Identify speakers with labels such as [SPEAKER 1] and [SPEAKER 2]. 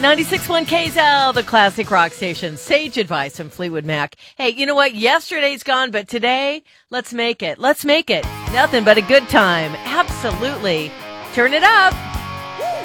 [SPEAKER 1] 96.1 KZL, the classic rock station. Sage Advice from Fleetwood Mac. Hey, you know what? Yesterday's gone, but today, let's make it. Let's make it. Nothing but a good time. Absolutely. Turn it up.